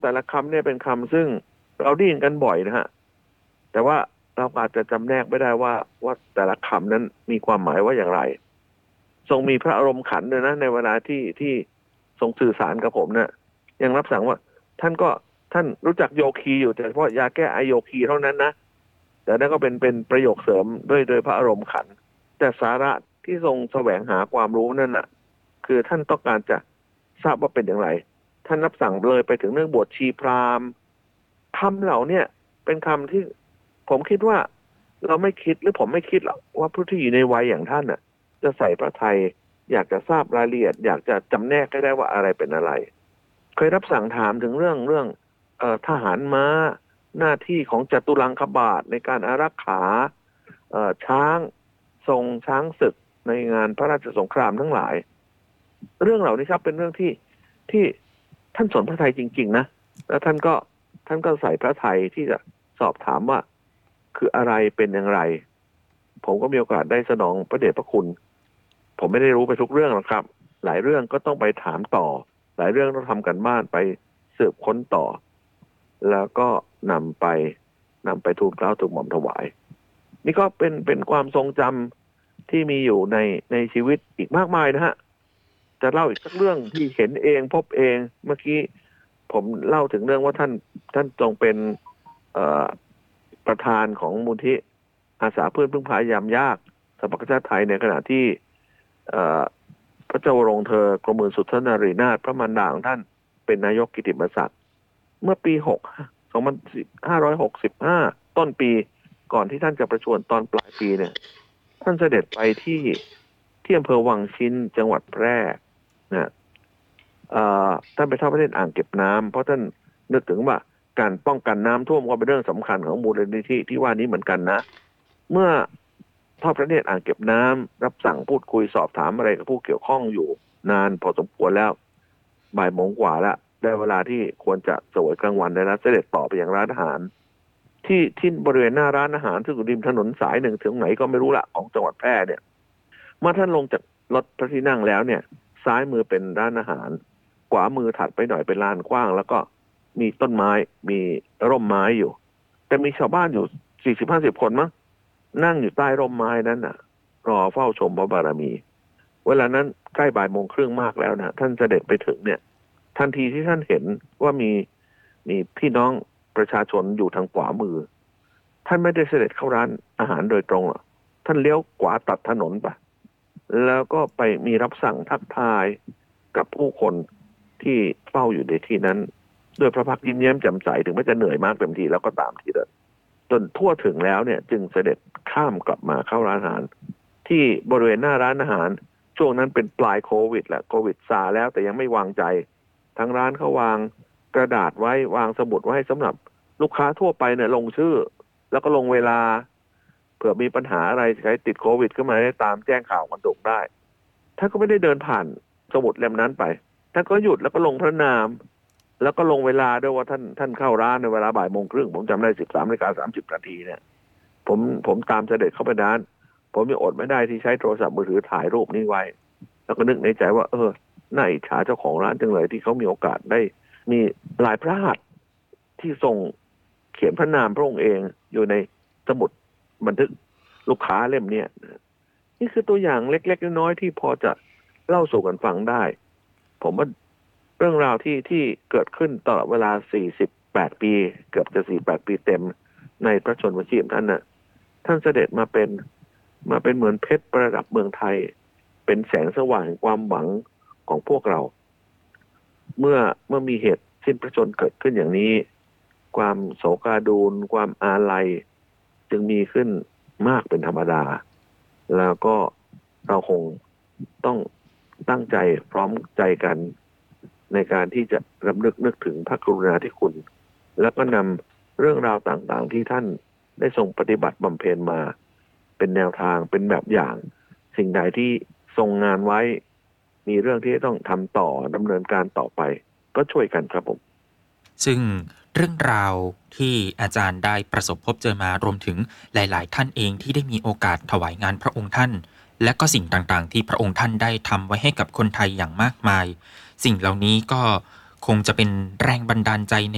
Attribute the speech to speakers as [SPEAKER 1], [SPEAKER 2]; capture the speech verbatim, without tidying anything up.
[SPEAKER 1] แต่ละคำเนี่ยเป็นคำซึ่งเราได้ยินกันบ่อยนะฮะแต่ว่าเราอาจจะจำแนกไม่ได้ว่าว่าแต่ละคำนั้นมีความหมายว่าอย่างไรทรงมีพระอารมณ์ขันด้วยนะในเวลาที่ที่ทรงสื่อสารกับผมเนี่ยยังรับสั่งว่าท่านก็ท่านรู้จักโยคีอยู่แต่เฉพาะยาแก้ไอโยคีเท่านั้นนะแต่นั่นก็เป็นเป็นประโยคเสริมด้วยโดยพระอารมณ์ขันแต่สาระที่ทรงแสวงหาความรู้นั่นน่ะคือท่านต้องการจะทราบว่าเป็นอย่างไรท่านรับสั่งเลยไปถึงเรื่องบวชชีพราหมณ์คำเหล่าเนี่ยเป็นคำที่ผมคิดว่าเราไม่คิดหรือผมไม่คิดหรอกว่าผู้ที่อยู่ในวัยอย่างท่านน่ะจะใส่พระทัยอยากจะทราบรายละเอียดอยากจะจำแนกได้ว่าอะไรเป็นอะไรเคยรับสั่งถามถึงเรื่องเรื่องเอ่อทหารม้าหน้าที่ของจตุรังคบาทในการอารักขาเอ่อช้างทรงช้างศึกในงานพระราชสงครามทั้งหลายเรื่องเหล่านี้ครับเป็นเรื่องที่ที่ท่านสนพระทัยจริงๆนะแล้วท่านก็ท่านก็ใส่พระทัยที่จะสอบถามว่าคืออะไรเป็นอย่างไรผมก็มีโอกาสได้สนองพระเดชพระคุณผมไม่ได้รู้ไปทุกเรื่องหรอกครับหลายเรื่องก็ต้องไปถามต่อหลายเรื่องต้องทำกันบ้านไปสืบค้นต่อแล้วก็นำไปนำไปทูลเกล้าทูลหม่อมถวายนี่ก็เป็นเป็นความทรงจำที่มีอยู่ในในชีวิตอีกมากมายนะฮะจะเล่าอีกสักเรื่องที่เห็นเองพบเองเมื่อกี้ผมเล่าถึงเรื่องว่าท่านท่านทรงเป็นเอ่อประธานของมูลที่อาสาเพื่อนพึ่งพายามยากสภากาชาติไทยในขณะที่เอ่อพระเจ้าวรวงเธอกรมหมื่นสุทธนารีนาถพระมารดาของท่านเป็นนายกกิตติมศักดิ์เมื่อปีหกสองพันห้าร้อยหกสิบห้าต้นปีก่อนที่ท่านจะประชวรตอนปลายปีเนี่ยท่านเสด็จไปที่ที่อำเภอวังชิ้นจังหวัดแพร่นะท่านไปทอดพระเนตรอ่างเก็บน้ำเพราะท่านนึกถึงว่าการป้องกันน้ำท่วมก็เป็นเรื่องสำคัญของมูลนิธิที่ว่านี้เหมือนกันนะเมื่อทอดพระเนตรอ่างเก็บน้ำรับสั่งพูดคุยสอบถามอะไรกับผู้เกี่ยวข้องอยู่นานพอสมควรแล้วบ่ายโมงกว่าแล้วได้เวลาที่ควรจะเสวยกลางวันได้แล้วเสด็จต่อไปยังร้านอาหารที่ที่บริเวณหน้าร้านอาหารซึ่งอยู่ริมถนนสายหนึ่งถึงไหนก็ไม่รู้ละของจังหวัดแพร่เนี่ยเมื่อท่านลงจากรถพระที่นั่งแล้วเนี่ยซ้ายมือเป็นร้านอาหารขวามือถัดไปหน่อยเป็นลานกว้างแล้วก็มีต้นไม้มีร่มไม้อยู่แต่มีชาวบ้านอยู่สี่สิบห้าสิบคนมั้งนั่งอยู่ใต้ร่มไม้นั้นน่ะรอเฝ้าชมพระบารมีเวลานั้นใกล้บ่ายโมงครึ่งมากแล้วนะท่านเสด็จไปถึงเนี่ยทันทีที่ท่านเห็นว่ามีมีพี่น้องประชาชนอยู่ทางขวามือท่านไม่ได้เสด็จเข้าร้านอาหารโดยตรงหรอกท่านเลี้ยวขวาตัดถนนไปแล้วก็ไปมีรับสั่งทักทายกับผู้คนที่เฝ้าอยู่ในที่นั้นด้วยพระพักตร์ยิ้มแย้มแจ่มใสถึงแม้จะเหนื่อยมากเต็มทีแล้วก็ตามทีเดียวจนทั่วถึงแล้วเนี่ยจึงเสด็จข้ามกลับมาเข้าร้านอาหารที่บริเวณหน้าร้านอาหารช่วงนั้นเป็นปลายโควิดแหละโควิดซาแล้วแต่ยังไม่วางใจทางร้านเขาวางกระดาษไว้วางสมุดไว้สำหรับลูกค้าทั่วไปเนี่ยลงชื่อแล้วก็ลงเวลาเผื่อมีปัญหาอะไรใครติดโควิดขึ้นมาได้ตามแจ้งข่าวกันถูกได้ท่านก็ไม่ได้เดินผ่านสมุดเล่มนั้นไปท่านก็หยุดแล้วก็ลงพระนามแล้วก็ลงเวลาด้วยว่าท่านท่านเข้าร้านในเวลาบ่ายโมงครึ่งผมจำได้สิบสามนาฬิกาสามสิบนาทีเนี่ยผมผมตามเสด็จเข้าไปร้านผมยังอดไม่ได้ที่ใช้โทรศัพท์มือถือถ่ายรูปนี้ไว้แล้วก็นึกในใจว่าเออน่าอิจฉาเจ้าของร้านจังเลยที่เขามีโอกาสได้มีลายพระหัตถ์ที่ทรงเขียนพระนามพระองค์เองอยู่ในสมุดบันทึกลูกค้าเล่มนี้นี่คือตัวอย่างเล็กๆน้อยๆที่พอจะเล่าสู่กันฟังได้ผมว่าเรื่องราวที่ที่เกิดขึ้นตลอดเวลาสี่สิบแปดปีเกือบจะสี่สิบแปดปีเต็มในพระชนมชีพท่านน่ะท่านเสด็จมาเป็นมาเป็นเหมือนเพชรประดับเมืองไทยเป็นแสงสว่างแห่งความหวังของพวกเราเมื่อเมื่อมีเหตุสิ้นพระชนม์เกิดขึ้นอย่างนี้ความโศกาดูลความอาลัยจึงมีขึ้นมากเป็นธรรมดาแล้วก็เราคงต้องตั้งใจพร้อมใจกันในการที่จะรำลึกนึกถึงพระกรุณาธิคุณแล้วก็นำเรื่องราวต่างๆที่ท่านได้ทรงปฏิบัติบำเพ็ญมาเป็นแนวทางเป็นแบบอย่างสิ่งใดที่ทรงงานไว้มีเรื่องที่ต้องทำต่อดำเนินการต่อไปก็ช่วยกันครับผม
[SPEAKER 2] ซึ่งเรื่องราวที่อาจารย์ได้ประสบพบเจอมารวมถึงหลายๆท่านเองที่ได้มีโอกาสถวายงานพระองค์ท่านและก็สิ่งต่างๆที่พระองค์ท่านได้ทำไว้ให้กับคนไทยอย่างมากมายสิ่งเหล่านี้ก็คงจะเป็นแรงบันดาลใจใน